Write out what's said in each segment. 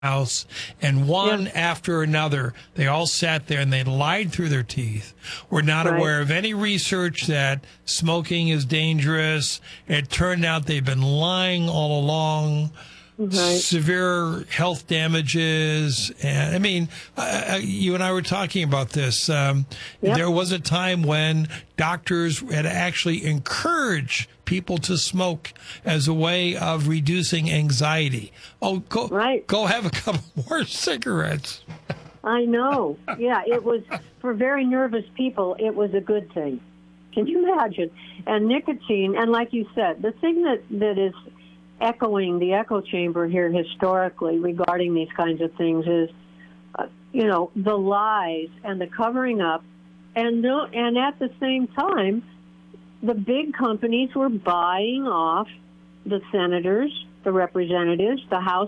House, and one after another, they all sat there and they lied through their teeth. We're not aware of any research that smoking is dangerous. It turned out they've been lying all along. Severe health damages. And I mean, you and I were talking about this. There was a time when doctors had actually encouraged people to smoke as a way of reducing anxiety. Oh, go have a couple more cigarettes. I know. Yeah, it was, for very nervous people, it was a good thing. Can you imagine? And nicotine, and like you said, the thing that is echoing the echo chamber here historically regarding these kinds of things is, the lies and the covering up, and at the same time, the big companies were buying off the senators, the representatives, the House.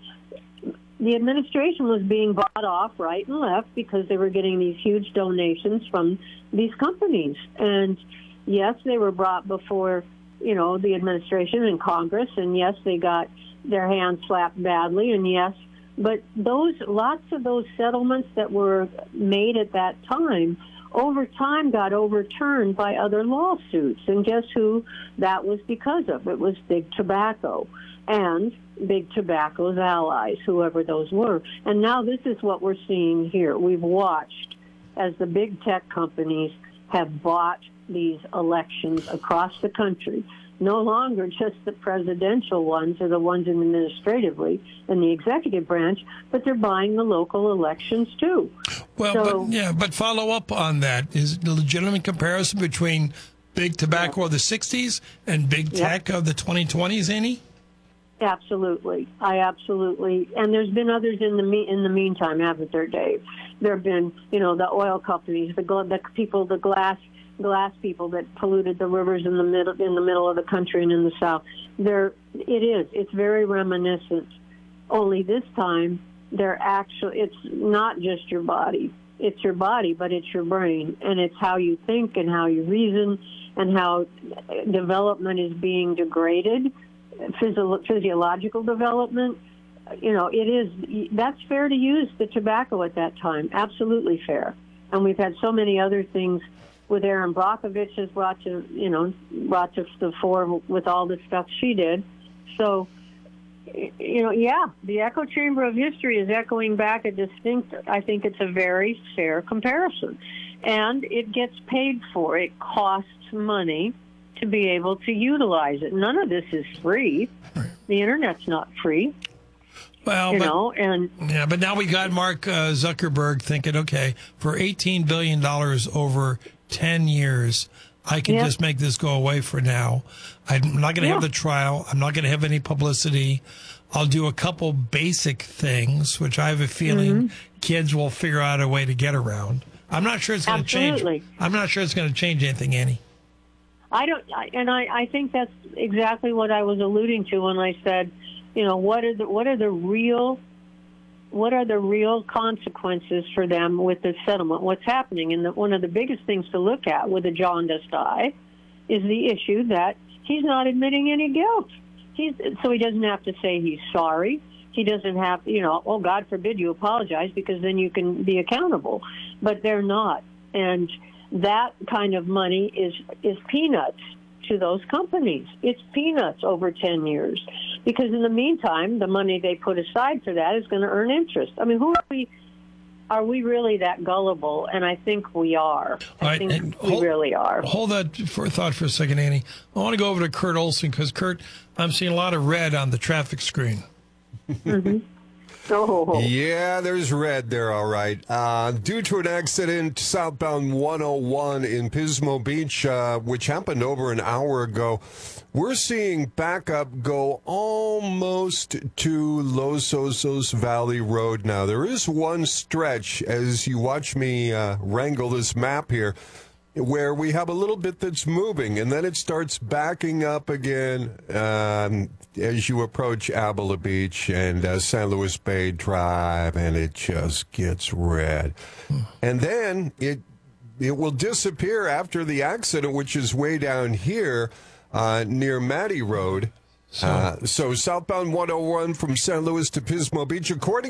The administration was being bought off right and left because they were getting these huge donations from these companies. And yes, they were brought before the administration and Congress, and yes, they got their hands slapped badly, and yes, but lots of those settlements that were made at that time, over time got overturned by other lawsuits. And guess who that was because of? It was Big Tobacco and Big Tobacco's allies, whoever those were. And now this is what we're seeing here. We've watched as the big tech companies have bought these elections across the country. No longer just the presidential ones or the ones administratively in the executive branch, but they're buying the local elections too. Well, but follow up on that. Is the legitimate comparison between Big Tobacco of the 60s and Big Tech of the 2020s, Annie? Absolutely. And there's been others in the meantime, haven't there, Dave? There have been, the oil companies, the people, the glass people that polluted the rivers in the middle of the country and in the South. It's very reminiscent. Only this time, it's not just your body. It's your body, but it's your brain, and it's how you think and how you reason and how development is being degraded, physiological development. That's fair to use the tobacco at that time. Absolutely fair. And we've had so many other things with Erin Brockovich has brought to the fore with all the stuff she did. So, the echo chamber of history is echoing back I think it's a very fair comparison. And it gets paid for. It costs money to be able to utilize it. None of this is free. The Internet's not free. Well, but now we got Mark Zuckerberg thinking, okay, for $18 billion over 10 years, I can just make this go away for now. I'm not going to have the trial. I'm not going to have any publicity. I'll do a couple basic things, which I have a feeling kids will figure out a way to get around. I'm not sure it's going to change. I'm not sure it's going to change anything, Annie. I think that's exactly what I was alluding to when I said, what are the real consequences for them with this settlement? What's happening? And one of the biggest things to look at with a jaundiced eye is the issue that he's not admitting any guilt. So he doesn't have to say he's sorry. He doesn't have, oh, God forbid you apologize, because then you can be accountable. But they're not. And that kind of money is peanuts to those companies. It's peanuts over 10 years. Because in the meantime, the money they put aside for that is going to earn interest. I mean, are we really that gullible? And I think we are. I think we really are. Hold that for thought for a second, Annie. I want to go over to Kurt Olson, because, Kurt, I'm seeing a lot of red on the traffic screen. Oh. Yeah, there's red there, all right. Due to an accident southbound 101 in Pismo Beach, which happened over an hour ago, we're seeing backup go almost to Los Osos Valley Road now. There is one stretch, as you watch me wrangle this map here, where we have a little bit that's moving, and then it starts backing up again as you approach Abela Beach and San Luis Bay Drive, and it just gets red. And then it will disappear after the accident, which is way down here near Matty Road. So, So southbound 101 from San Luis to Pismo Beach, according